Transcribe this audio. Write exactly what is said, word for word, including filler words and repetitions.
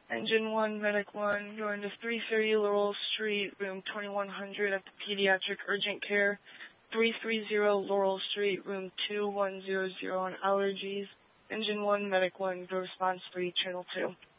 Engine one, Medic one, going to three thirty Laurel Street, room twenty-one hundred at the Pediatric Urgent Care. three thirty Laurel Street, room two one zero zero on allergies. Engine one, Medic one, go response three, channel two.